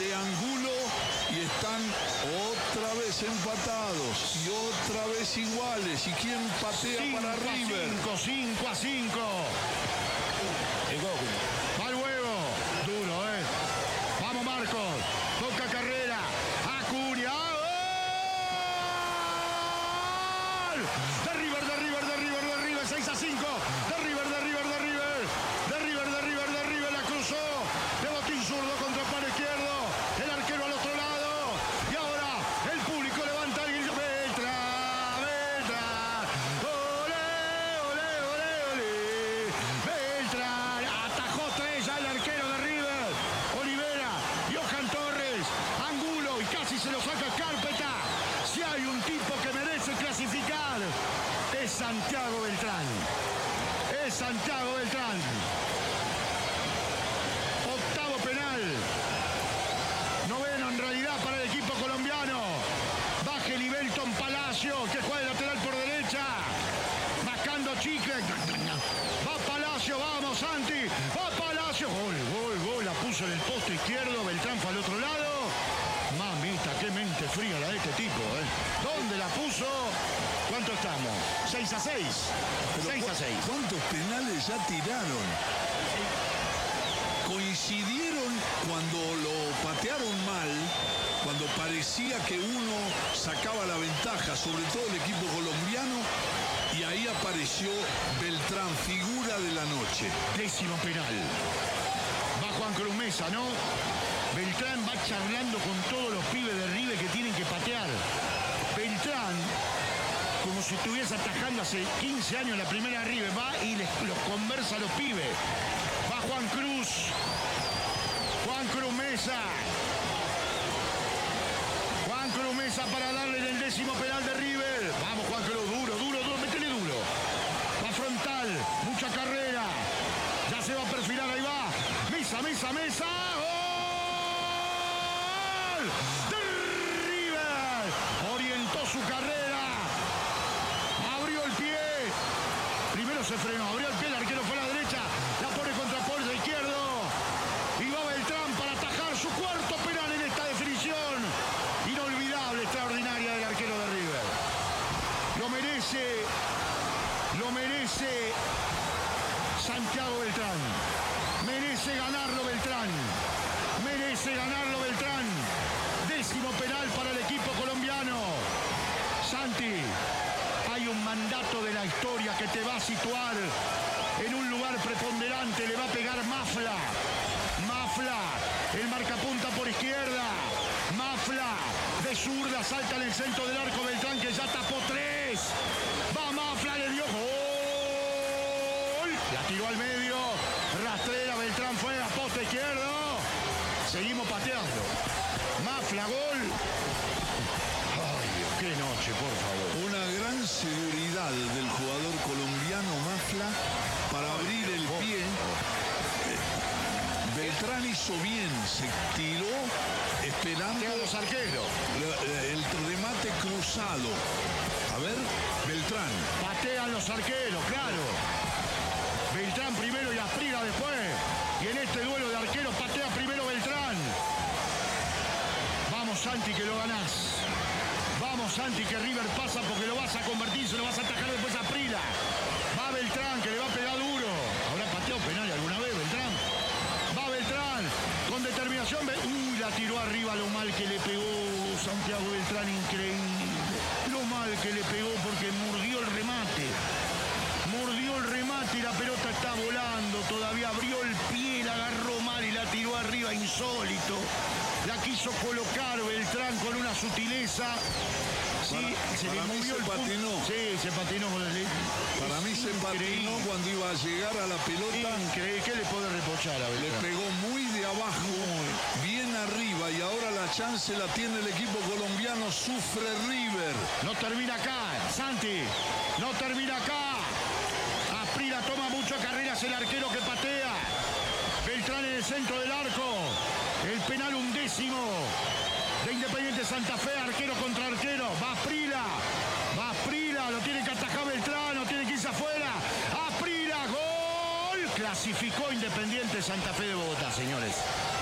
de Angulo y están otra vez empatados y otra vez iguales. ¿Y quién patea para River? 5-5. Va el huevo. Duro, ¿eh? Vamos, Marcos. Toca carrera. Acuña. ¡Gol! De River. 6-5. De River. La cruzó. De botín zurdo contra el palo izquierdo. El arquero al otro lado. Y ahora el público levanta el grito. Beltrán. Ole. Beltrán. Atajó 3 ya el arquero de River. Olivera. Johan Torres. Angulo. Y casi se lo saca Carpeta. Si hay un tipo que merece clasificar, es Santiago Beltrán. Octavo penal. Noveno en realidad para el equipo colombiano. Baje Libelton Palacio, que juega de lateral por derecha. Mascando chicle. Va Palacio, vamos Santi. Va Palacio. Gol. La puso en el poste izquierdo. Beltrán fue al otro lado. Mamita, qué mente fría la de este tipo, ¿eh? ¿Dónde la puso? ¿Cuánto estamos? 6-6. 6-6. ¿Cuántos penales ya tiraron? Coincidieron cuando lo patearon mal, cuando parecía que uno sacaba la ventaja, sobre todo el equipo colombiano, y ahí apareció Beltrán, figura de la noche. 10º penal. Va Juan Cruz Mesa, ¿no? Beltrán va charlando con todos los pibes de River que tienen que patear. Beltrán, como si estuviese atajando hace 15 años la primera de River, va y los conversa a los pibes. Va Juan Cruz Mesa. Juan Cruz Mesa para darle el 10º penal de River. Vamos Juan Cruz, duro, métele duro. Va frontal, mucha carrera. Ya se va a perfilar, ahí va. Mesa. ¡Gol! De River. Orientó su carrera. Abrió el pie. Primero se frenó, abrió el pie, el arquero fue a la derecha. La pone contra Porza izquierdo. Y va Beltrán para atajar su cuarto penal en esta definición. Inolvidable, extraordinaria del arquero de River. Lo merece Santiago Beltrán. Merece ganarlo Beltrán. 10º penal para el equipo colombiano. Santi, hay un mandato de la historia que te va a situar en un lugar preponderante. Le va a pegar Mafla, el marcapunta por izquierda. Mafla, de zurda, salta en el centro del arco Beltrán, que ya tapó 3. Va Mafla, le dio gol. La tiró al medio. Rastrera, Beltrán fue a poste izquierdo. Seguimos pateando. Mafla, gol. Ay, Dios, qué noche, por favor. Una gran seguridad del jugador colombiano Mafla para abrir el pie. Beltrán hizo bien, se tiró esperando los arqueros. El remate cruzado. A ver, Beltrán. Patean los arqueros, claro. Beltrán primero y Asprilla después. Y en este duelo de arqueros patea primero Beltrán. Vamos Santi, que lo ganás. Vamos Santi, que River pasa porque lo vas a convertir, se lo vas a atajar después a Asprilla. Va Beltrán, que le va a pegar duro. ¿Habrá pateado penal alguna vez Beltrán? Va Beltrán, con determinación. La tiró arriba, lo mal que le pegó Santiago Beltrán, increíble. Lo mal que le pegó porque mordió el remate. Y la pelota está volando, todavía abrió el pie, la agarró mal y la tiró arriba, insólito. La quiso colocar Beltrán con una sutileza. Sí, se le movió el patinó. Sí, se patinó con el... Para mí se patinó cuando iba a llegar a la pelota. Increíble. ¿Qué le puede reprochar a Beltrán? Le pegó muy de abajo, bien arriba, y ahora la chance la tiene el equipo colombiano. Sufre River. No termina acá, Santi. No termina acá. Asprilla toma muchas carreras, el arquero que patea. Beltrán en el centro del arco. El penal 11º de Independiente Santa Fe, arquero contra arquero. Va Asprilla, lo tiene que atajar Beltrán, no tiene que irse afuera. Asprilla, gol. Clasificó Independiente Santa Fe de Bogotá, señores.